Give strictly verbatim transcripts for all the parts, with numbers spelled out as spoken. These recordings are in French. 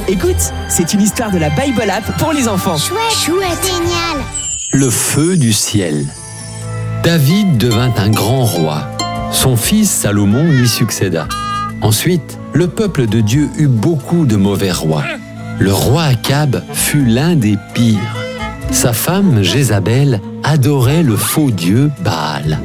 Écoute, c'est une histoire de la Bible App pour les enfants. Chouette, chouette, génial. Le feu du ciel. David devint un grand roi. Son fils Salomon lui succéda. Ensuite, le peuple de Dieu eut beaucoup de mauvais rois. Le roi Akab fut l'un des pires. Sa femme Jézabel adorait le faux dieu Baal.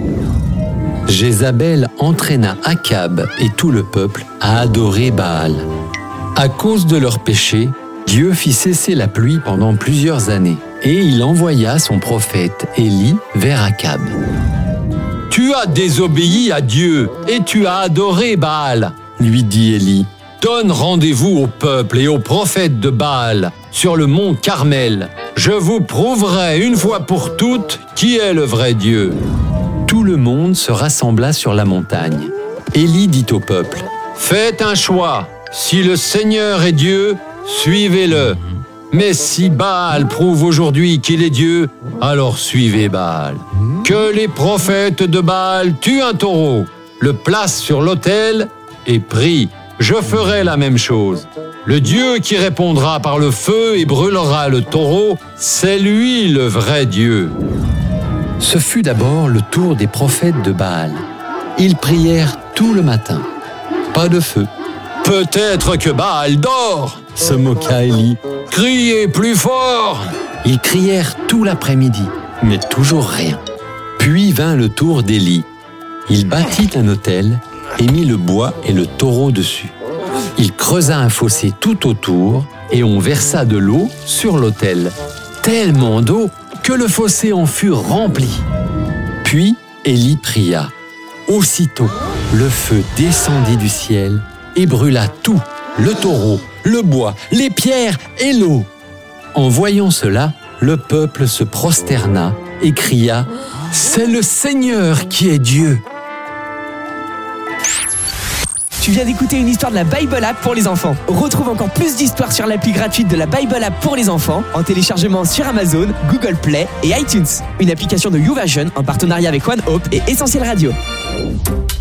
Jézabel entraîna Akab et tout le peuple à adorer Baal. À cause de leurs péchés, Dieu fit cesser la pluie pendant plusieurs années et il envoya son prophète Élie vers Akab. « Tu as désobéi à Dieu et tu as adoré Baal, » lui dit Élie. « Donne rendez-vous au peuple et aux prophètes de Baal sur le mont Carmel. Je vous prouverai une fois pour toutes qui est le vrai Dieu. » Tout le monde se rassembla sur la montagne. Élie dit au peuple, « Faites un choix. Si le Seigneur est Dieu, suivez-le. Mais si Baal prouve aujourd'hui qu'il est Dieu, alors suivez Baal. Que les prophètes de Baal tuent un taureau, le placent sur l'autel et prient. Je ferai la même chose. Le Dieu qui répondra par le feu et brûlera le taureau, c'est lui le vrai Dieu. » Ce fut d'abord le tour des prophètes de Baal. Ils prièrent tout le matin. Pas de feu. « Peut-être que Baal dort !» se moqua Élie. « Criez plus fort !» Ils crièrent tout l'après-midi, mais toujours rien. Puis vint le tour d'Élie. Il bâtit un autel et mit le bois et le taureau dessus. Il creusa un fossé tout autour et on versa de l'eau sur l'autel. Tellement d'eau que le fossé en fut rempli. Puis Élie pria. Aussitôt, le feu descendit du ciel et brûla tout, le taureau, le bois, les pierres et l'eau. En voyant cela, le peuple se prosterna et cria « C'est le Seigneur qui est Dieu !» Tu viens d'écouter une histoire de la Bible App pour les enfants. Retrouve encore plus d'histoires sur l'appli gratuite de la Bible App pour les enfants en téléchargement sur Amazon, Google Play et iTunes. Une application de YouVersion en partenariat avec OneHope et Essentiel Radio.